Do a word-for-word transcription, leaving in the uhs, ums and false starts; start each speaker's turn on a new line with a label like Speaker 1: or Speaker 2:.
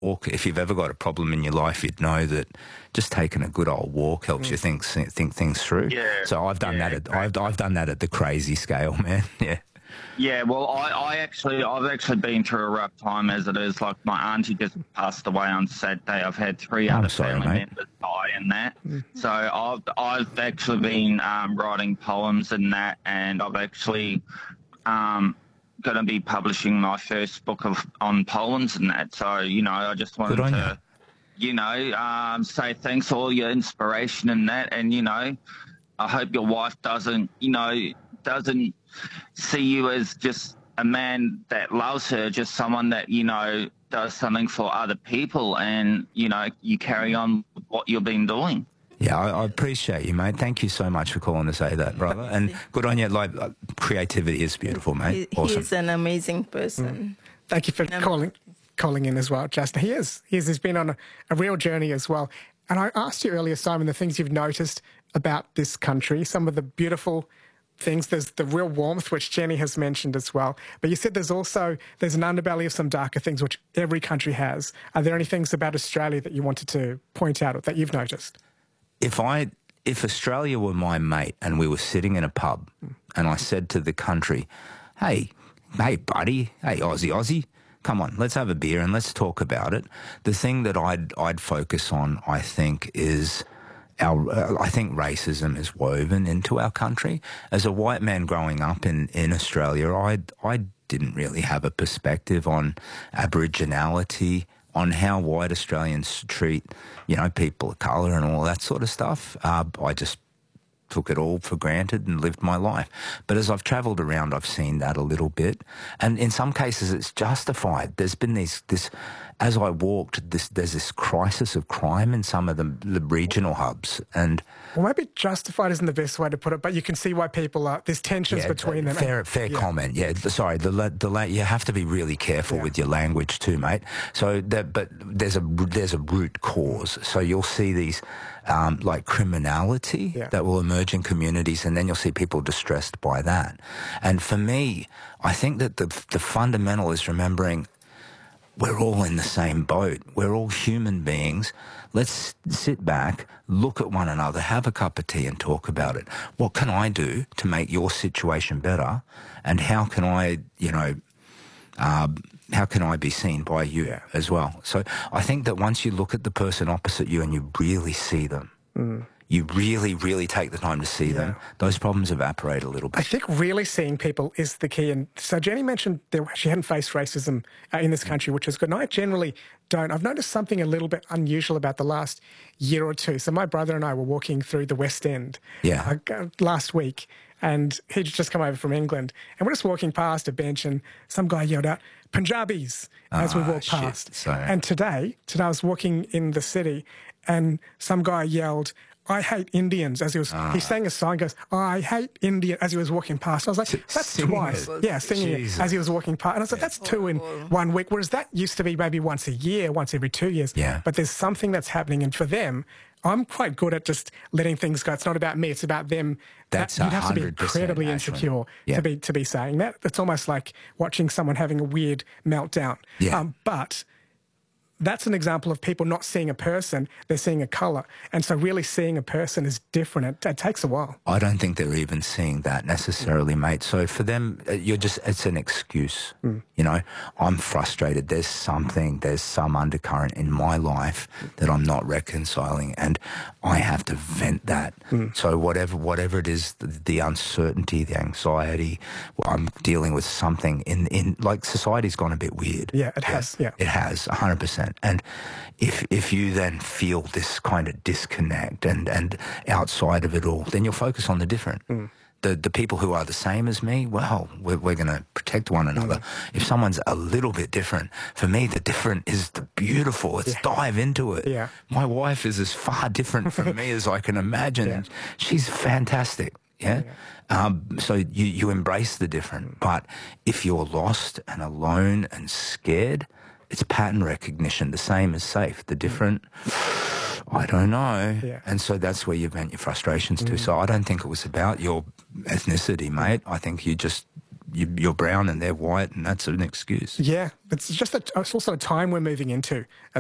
Speaker 1: walk, if you've ever got a problem in your life, you'd know that just taking a good old walk helps mm. you think think things through.
Speaker 2: Yeah.
Speaker 1: So I've done
Speaker 2: yeah,
Speaker 1: that. At, I've I've done that at the crazy scale, man. Yeah.
Speaker 2: Yeah, well, I, I actually, I've actually been through a rough time as it is. Like, my auntie just passed away on Saturday. I've had three
Speaker 1: I'm
Speaker 2: other
Speaker 1: sorry,
Speaker 2: family
Speaker 1: mate.
Speaker 2: members die in that. So I've, I've actually been um, writing poems and that, and I've actually um, going to be publishing my first book of on poems and that. So, you know, I just wanted to, you. you know, um, say thanks for all your inspiration and that. And, you know, I hope your wife doesn't, you know, doesn't see you as just a man that loves her, just someone that, you know, does something for other people, and, you know, you carry on with what you've been doing.
Speaker 1: Yeah, I, I appreciate you, mate. Thank you so much for calling to say that, brother. And good on you. Like, uh, creativity is beautiful, mate.
Speaker 3: He,
Speaker 1: awesome.
Speaker 3: He's an amazing person.
Speaker 4: Mm. Thank you for um, calling calling in as well, Justin. He is. He is. He's been on a, a real journey as well. And I asked you earlier, Simon, the things you've noticed about this country, some of the beautiful things. There's the real warmth, which Jenny has mentioned as well. But you said there's also, there's an underbelly of some darker things, which every country has. Are there any things about Australia that you wanted to point out or that you've noticed?
Speaker 1: If I, if Australia were my mate and we were sitting in a pub and I said to the country, hey, hey, buddy, hey, Aussie, Aussie, come on, let's have a beer and let's talk about it. The thing that I'd, I'd focus on, I think, is Our, uh, I think racism is woven into our country. As a white man growing up in, in Australia, I, I didn't really have a perspective on Aboriginality, on how white Australians treat, you know, people of colour and all that sort of stuff. Uh, I just took it all for granted and lived my life. But as I've travelled around, I've seen that a little bit. And in some cases, it's justified. There's been these, this, as I walked, this, there's this crisis of crime in some of the, the regional hubs. And
Speaker 4: well, maybe justified isn't the best way to put it, but you can see why people are, there's tensions
Speaker 1: yeah,
Speaker 4: between them.
Speaker 1: Fair, fair yeah. comment. Yeah, sorry, the, the, you have to be really careful yeah. with your language too, mate. So that, but there's a, there's a root cause. So you'll see these, um, like criminality yeah. that will emerge in communities, and then you'll see people distressed by that. And for me, I think that the, the fundamental is remembering we're all in the same boat. We're all human beings. Let's sit back, look at one another, have a cup of tea and talk about it. What can I do to make your situation better? And how can I, you know, uh, how can I be seen by you yeah. as well? So I think that once you look at the person opposite you and you really see them, mm. you really, really take the time to see yeah. them, those problems evaporate a little bit.
Speaker 4: I think really seeing people is the key. And so Jenny mentioned that she hadn't faced racism uh, in this country, which is good. And I generally don't. I've noticed something a little bit unusual about the last year or two. So my brother and I were walking through the West End
Speaker 1: yeah.
Speaker 4: uh, last week, and he'd just come over from England. And we're just walking past a bench, and some guy yelled out, Punjabis, as oh, we walked past.
Speaker 1: Sorry.
Speaker 4: And today, today I was walking in the city, and some guy yelled, I hate Indians, as he was, ah. he sang a song, goes, oh, I hate India, as he was walking past. I was like, that's
Speaker 1: singing
Speaker 4: twice.
Speaker 1: It.
Speaker 4: Yeah, singing
Speaker 1: Jesus.
Speaker 4: it as he was walking past. And I was like, that's two in one week, whereas that used to be maybe once a year, once every two years.
Speaker 1: Yeah.
Speaker 4: But there's something that's happening, and for them, I'm quite good at just letting things go. It's not about me, it's about them.
Speaker 1: That's
Speaker 4: that, you'd have to be incredibly insecure
Speaker 1: yeah.
Speaker 4: to be to be saying that. It's almost like watching someone having a weird meltdown.
Speaker 1: Yeah.
Speaker 4: Um, but that's an example of people not seeing a person, they're seeing a colour. And so really seeing a person is different. It, it takes a while.
Speaker 1: I don't think they're even seeing that necessarily, mm. mate. So for them, you're just, it's an excuse. Mm. You know, I'm frustrated. There's something, there's some undercurrent in my life that I'm not reconciling, and I have to vent that. Mm. So whatever, whatever it is, the, the uncertainty, the anxiety, I'm dealing with something in, in, like society's gone a bit weird.
Speaker 4: Yeah, it has. Yeah.
Speaker 1: It has, one hundred percent. And if if you then feel this kind of disconnect and, and outside of it all, then you'll focus on the different. Mm. The the people who are the same as me, well, we're, we're going to protect one another. Mm. If someone's a little bit different, for me, the different is the beautiful. Let's yeah. dive into it.
Speaker 4: Yeah.
Speaker 1: My wife is as far different from me as I can imagine. Yeah. She's fantastic. Yeah. yeah. Um, so you, you embrace the different. But if you're lost and alone and scared, it's pattern recognition, the same as safe. The different, I don't know.
Speaker 4: Yeah.
Speaker 1: And so that's where you vent your frustrations to. Mm. So I don't think it was about your ethnicity, mate. I think you just, you, you're brown and they're white, and that's an excuse.
Speaker 4: Yeah, it's just a, it's also a time we're moving into.